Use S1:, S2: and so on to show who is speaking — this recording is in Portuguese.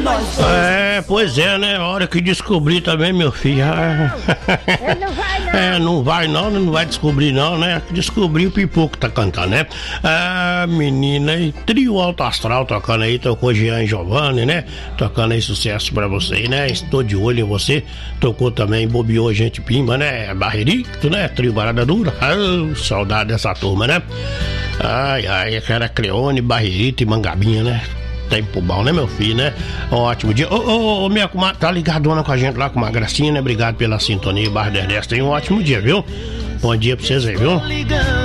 S1: Pois é, né? A hora que descobrir também, meu filho.
S2: Não vai não.
S1: Não vai descobrir não, né? Descobrir o Pipoco tá cantando, né? Menina, e trio Alto Astral tocando aí, tocou Jean e Giovanni, né? Tocando aí sucesso pra você, né? Estou de olho em você. Tocou também Bobeou Gente Pimba, né? Barrerito, né? Trio Barada Dura. Saudade dessa turma, né? Era Cleone, Barrerito e Mangabinha, né? Tempo bom, né, meu filho, né? Ótimo dia. Ô, minha comadre, tá ligadona com a gente lá, com uma gracinha, né? Obrigado pela sintonia, Barra do Nordeste. Tenha um ótimo dia, viu? Bom dia pra vocês aí, viu?